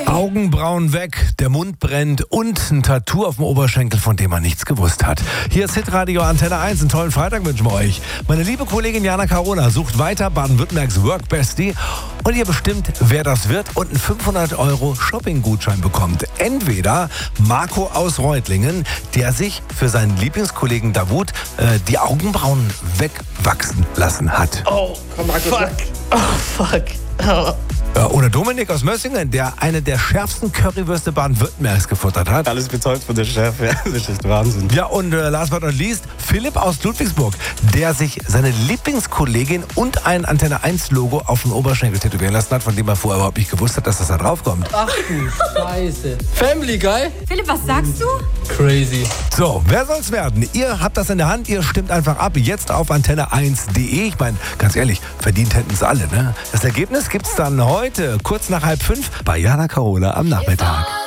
Augenbrauen weg, der Mund brennt und ein Tattoo auf dem Oberschenkel, von dem man nichts gewusst hat. Hier ist Hitradio Antenne 1. Einen tollen Freitag wünschen wir euch. Meine liebe Kollegin Jana Carola sucht weiter Baden-Württembergs Work Bestie und ihr bestimmt, wer das wird und einen 500 € Shopping-Gutschein bekommt. Entweder Marco aus Reutlingen, der sich für seinen Lieblingskollegen Davut die Augenbrauen wegwachsen lassen hat. Oh, komm, Marco. Fuck. Oh, fuck. Oh. Oder Dominik aus Mössingen, der eine der schärfsten Currywürste Baden-Württembergs gefuttert hat. Alles bezahlt von der Chef, ja. Das ist echt Wahnsinn. Ja, und last but not least, Philipp aus Ludwigsburg, der sich seine Lieblingskollegin und ein Antenne 1 Logo auf den Oberschenkel tätowieren lassen hat, von dem er vorher überhaupt nicht gewusst hat, dass das da drauf kommt. Ach du Scheiße. Family Guy? Philipp, was sagst du? Crazy. So, wer soll's werden? Ihr habt das in der Hand, ihr stimmt einfach ab. Jetzt auf antenne1.de. Ich meine, ganz ehrlich, verdient hätten es alle, ne? Das Ergebnis gibt's dann heute, kurz nach 4:30, bei Jana Carola am Nachmittag.